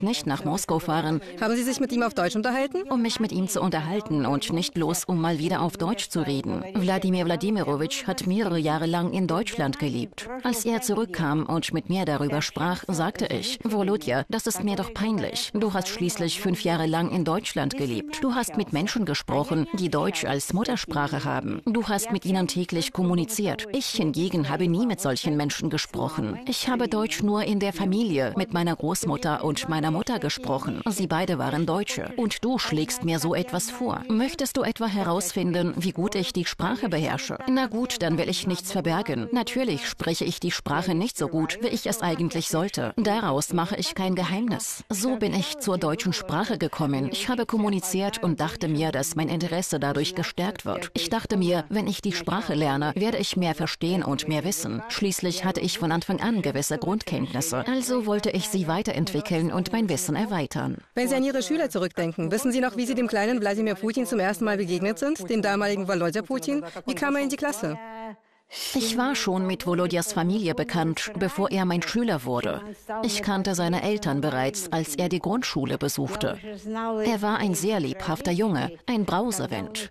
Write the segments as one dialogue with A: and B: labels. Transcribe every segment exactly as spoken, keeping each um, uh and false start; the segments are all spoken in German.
A: nicht nach Moskau fahren.
B: Haben Sie sich mit ihm auf Deutsch unterhalten?
A: Um mich mit ihm zu unterhalten und nicht bloß, um mal wieder auf Deutsch zu reden. Wladimir Wladimirowitsch hat mehrere Jahre lang in Deutschland gelebt. Als er zurückkam und mit mir darüber sprach, sagte ich, Volodya, das ist mir doch peinlich. Du hast schließlich fünf Jahre lang in Deutschland gelebt. Du hast mit Menschen gesprochen, die Deutsch als Muttersprache haben. Du hast mit ihnen täglich kommuniziert. Ich hingegen habe nie mit solchen Menschen gesprochen. Ich habe Deutsch nur in der Familie mit meiner Großmutter und meiner Mutter gesprochen. Sie beide waren Deutsche. Und du schlägst mir so etwas vor. Möchtest du etwa herausfinden, wie gut ich die Sprache beherrsche? Na gut, dann will ich nichts verbergen. Natürlich spreche ich die Sprache nicht so gut, wie ich es eigentlich sollte. Daraus mache ich kein Geheimnis. So bin ich zur deutschen Sprache gekommen. Ich habe kommuniziert und dachte mir, dass mein Interesse dadurch gestärkt wird. Ich dachte mir, wenn ich die Sprache lerne, werde ich mehr verstehen und mehr wissen. Schließlich hatte ich von Anfang an gewisse Grundkenntnisse. Also wollte ich sie weiterentwickeln und mein Wissen erweitern.
B: Wenn Sie an Ihre Schüler zurückdenken, wissen Sie noch, wie Sie dem kleinen Wladimir Putin zum ersten Mal begegnet sind, dem damaligen Volodya Putin? Wie kam er in die Klasse?
A: Ich war schon mit Volodjas Familie bekannt, bevor er mein Schüler wurde. Ich kannte seine Eltern bereits, als er die Grundschule besuchte. Er war ein sehr lebhafter Junge, ein Brausewind.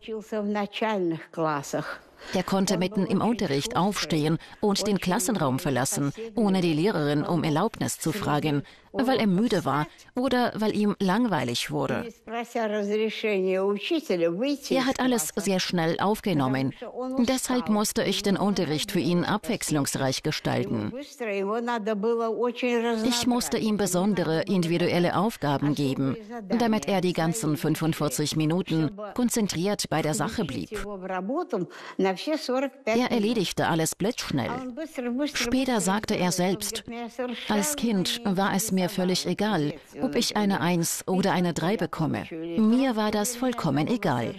A: Er konnte mitten im Unterricht aufstehen und den Klassenraum verlassen, ohne die Lehrerin um Erlaubnis zu fragen, weil er müde war oder weil ihm langweilig wurde. Er hat alles sehr schnell aufgenommen. Deshalb musste ich den Unterricht für ihn abwechslungsreich gestalten. Ich musste ihm besondere individuelle Aufgaben geben, damit er die ganzen fünfundvierzig Minuten konzentriert bei der Sache blieb. Er erledigte alles blitzschnell. Später sagte er selbst, als Kind war es mir völlig egal, ob ich eine Eins oder eine Drei bekomme. Mir war das vollkommen egal.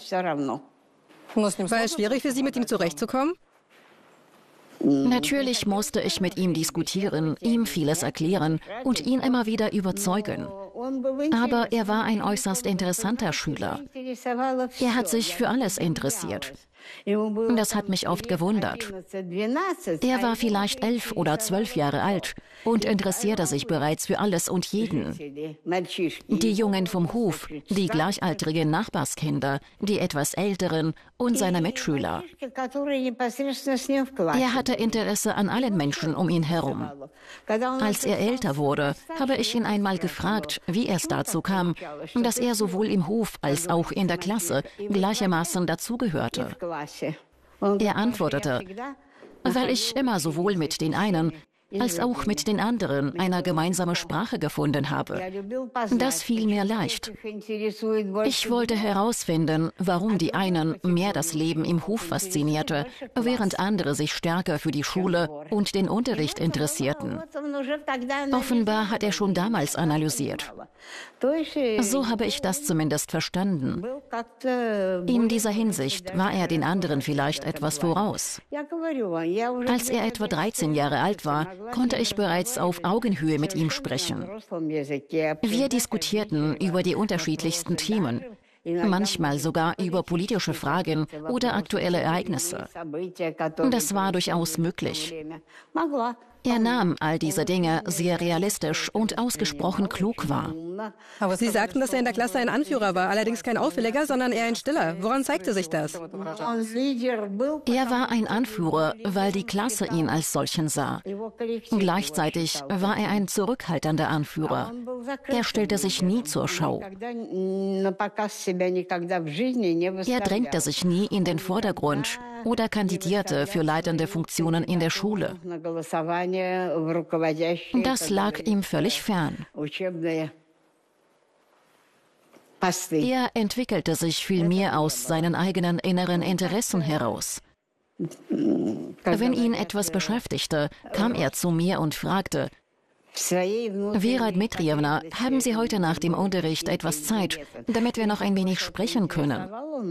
B: War es schwierig für Sie, mit ihm zurechtzukommen?
A: Natürlich musste ich mit ihm diskutieren, ihm vieles erklären und ihn immer wieder überzeugen. Aber er war ein äußerst interessanter Schüler. Er hat sich für alles interessiert. Das hat mich oft gewundert. Er war vielleicht elf oder zwölf Jahre alt und interessierte sich bereits für alles und jeden. Die Jungen vom Hof, die gleichaltrigen Nachbarskinder, die etwas Älteren und seine Mitschüler. Er hatte Interesse an allen Menschen um ihn herum. Als er älter wurde, habe ich ihn einmal gefragt, wie es dazu kam, dass er sowohl im Hof als auch in der Klasse gleichermaßen dazugehörte. Er antwortete, weil ich immer sowohl mit den einen als auch mit den anderen eine gemeinsame Sprache gefunden habe. Das fiel mir leicht. Ich wollte herausfinden, warum die einen mehr das Leben im Hof faszinierte, während andere sich stärker für die Schule und den Unterricht interessierten. Offenbar hat er schon damals analysiert. So habe ich das zumindest verstanden. In dieser Hinsicht war er den anderen vielleicht etwas voraus. Als er etwa dreizehn Jahre alt war, konnte ich bereits auf Augenhöhe mit ihm sprechen. Wir diskutierten über die unterschiedlichsten Themen, manchmal sogar über politische Fragen oder aktuelle Ereignisse. Das war durchaus möglich. Er nahm all diese Dinge sehr realistisch und ausgesprochen klug wahr.
B: Aber Sie sagten, dass er in der Klasse ein Anführer war, allerdings kein Auffälliger, sondern eher ein Stiller. Woran zeigte sich das?
A: Er war ein Anführer, weil die Klasse ihn als solchen sah. Gleichzeitig war er ein zurückhaltender Anführer. Er stellte sich nie zur Schau. Er drängte sich nie in den Vordergrund oder kandidierte für leitende Funktionen in der Schule. Das lag ihm völlig fern. Er entwickelte sich vielmehr aus seinen eigenen inneren Interessen heraus. Wenn ihn etwas beschäftigte, kam er zu mir und fragte, Vera Dmitrijewna, haben Sie heute nach dem Unterricht etwas Zeit, damit wir noch ein wenig sprechen können?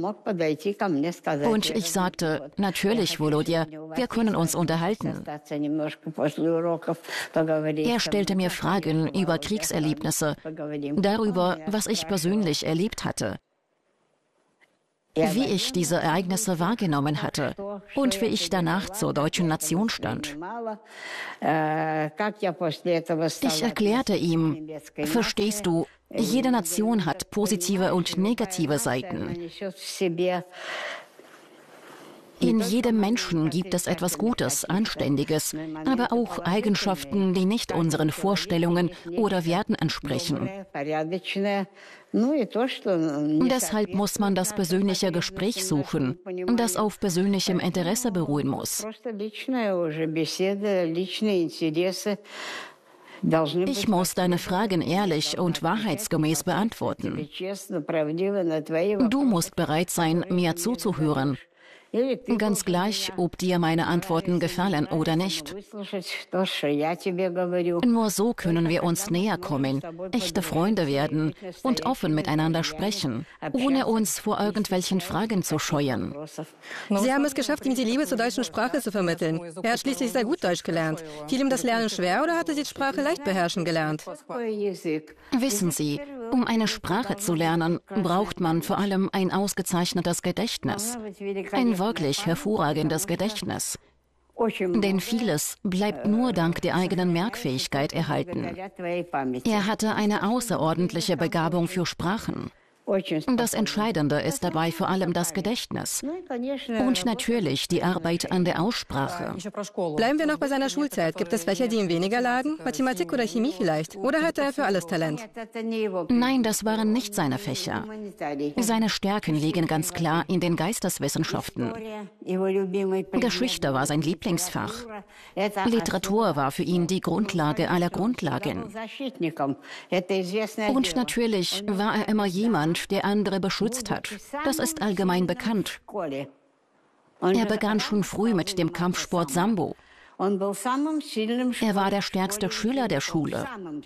A: Und ich sagte, natürlich, Volodya, wir können uns unterhalten. Er stellte mir Fragen über Kriegserlebnisse, darüber, was ich persönlich erlebt hatte. wie ich diese Ereignisse wahrgenommen hatte und wie ich danach zur deutschen Nation stand. Ich erklärte ihm, verstehst du, jede Nation hat positive und negative Seiten. In jedem Menschen gibt es etwas Gutes, Anständiges, aber auch Eigenschaften, die nicht unseren Vorstellungen oder Werten entsprechen. Deshalb muss man das persönliche Gespräch suchen, das auf persönlichem Interesse beruhen muss. Ich muss deine Fragen ehrlich und wahrheitsgemäß beantworten. Du musst bereit sein, mir zuzuhören. Ganz gleich, ob dir meine Antworten gefallen oder nicht. Nur so können wir uns näher kommen, echte Freunde werden und offen miteinander sprechen, ohne uns vor irgendwelchen Fragen zu scheuen.
B: Sie haben es geschafft, ihm die Liebe zur deutschen Sprache zu vermitteln. Er hat schließlich sehr gut Deutsch gelernt. Fiel ihm das Lernen schwer oder hat er die Sprache leicht beherrschen gelernt?
A: Wissen Sie, um eine Sprache zu lernen, braucht man vor allem ein ausgezeichnetes Gedächtnis. Ein wirklich hervorragendes Gedächtnis. Denn vieles bleibt nur dank der eigenen Merkfähigkeit erhalten. Er hatte eine außerordentliche Begabung für Sprachen. Das Entscheidende ist dabei vor allem das Gedächtnis und natürlich die Arbeit an der Aussprache.
B: Bleiben wir noch bei seiner Schulzeit. Gibt es Fächer, die ihm weniger lagen? Mathematik oder Chemie vielleicht? Oder hatte er für alles Talent?
A: Nein, das waren nicht seine Fächer. Seine Stärken liegen ganz klar in den Geisteswissenschaften. Geschichte war sein Lieblingsfach. Literatur war für ihn die Grundlage aller Grundlagen. Und natürlich war er immer jemand, der andere beschützt hat. Das ist allgemein bekannt. Er begann schon früh mit dem Kampfsport Sambo. Er war der stärkste Schüler der Schule.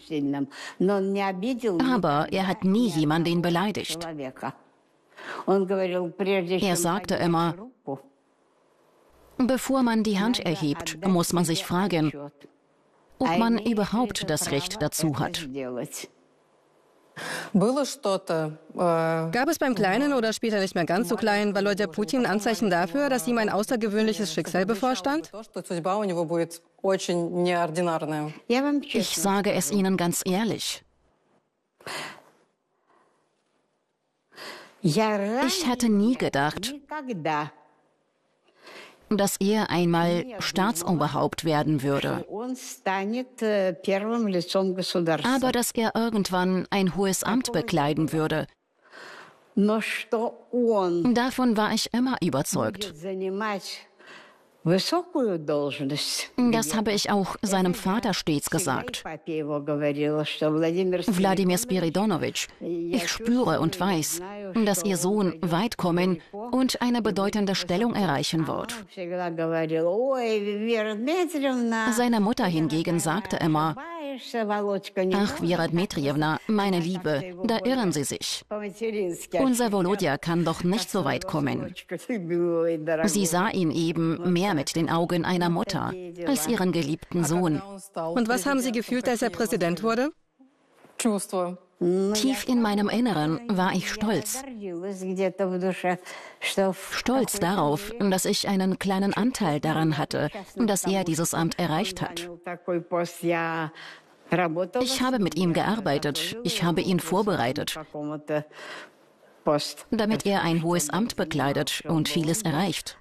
A: Aber er hat nie jemanden beleidigt. Er sagte immer, bevor man die Hand erhebt, muss man sich fragen, ob man überhaupt das Recht dazu hat.
B: Gab es beim kleinen oder später nicht mehr ganz so kleinen Volodya Putin Anzeichen dafür, dass ihm ein außergewöhnliches Schicksal bevorstand?
A: Ich sage es Ihnen ganz ehrlich. Ich hätte nie gedacht, dass er einmal Staatsoberhaupt werden würde. Aber dass er irgendwann ein hohes Amt bekleiden würde. Davon war ich immer überzeugt. Das habe ich auch seinem Vater stets gesagt. Wladimir Spiridonowitsch, ich spüre und weiß, dass Ihr Sohn weit kommen und eine bedeutende Stellung erreichen wird. Seine Mutter hingegen sagte immer, ach, Vera Dmitrijewna, meine Liebe, da irren Sie sich. Unser Volodya kann doch nicht so weit kommen. Sie sah ihn eben mehr mit den Augen einer Mutter als ihren geliebten Sohn.
B: Und was haben Sie gefühlt, als er Präsident wurde?
A: Tief in meinem Inneren war ich stolz. Stolz darauf, dass ich einen kleinen Anteil daran hatte, dass er dieses Amt erreicht hat. Ich habe mit ihm gearbeitet, ich habe ihn vorbereitet, damit er ein hohes Amt bekleidet und vieles erreicht.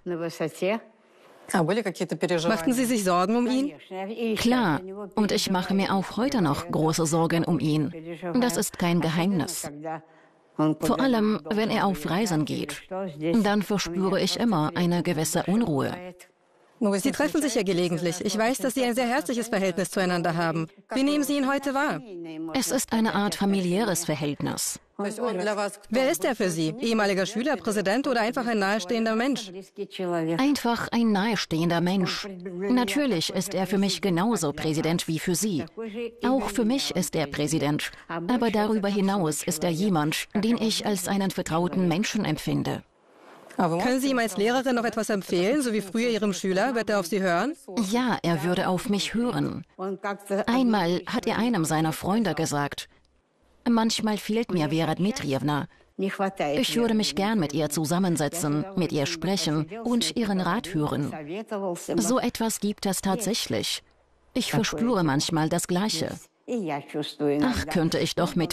B: Machten Sie sich Sorgen um ihn?
A: Klar, und ich mache mir auch heute noch große Sorgen um ihn. Das ist kein Geheimnis. Vor allem, wenn er auf Reisen geht. Dann verspüre ich immer eine gewisse Unruhe.
B: Sie treffen sich ja gelegentlich. Ich weiß, dass Sie ein sehr herzliches Verhältnis zueinander haben. Wie nehmen Sie ihn heute wahr?
A: Es ist eine Art familiäres Verhältnis.
B: Wer ist er für Sie? Ehemaliger Schüler, Präsident oder einfach ein nahestehender Mensch?
A: Einfach ein nahestehender Mensch. Natürlich ist er für mich genauso Präsident wie für Sie. Auch für mich ist er Präsident. Aber darüber hinaus ist er jemand, den ich als einen vertrauten Menschen empfinde.
B: Können Sie ihm als Lehrerin noch etwas empfehlen, so wie früher Ihrem Schüler? Wird er auf Sie hören?
A: Ja, er würde auf mich hören. Einmal hat er einem seiner Freunde gesagt, manchmal fehlt mir Vera Dmitrijewna. Ich würde mich gern mit ihr zusammensetzen, mit ihr sprechen und ihren Rat hören. So etwas gibt es tatsächlich. Ich verspüre manchmal das Gleiche. Ach, könnte ich doch mit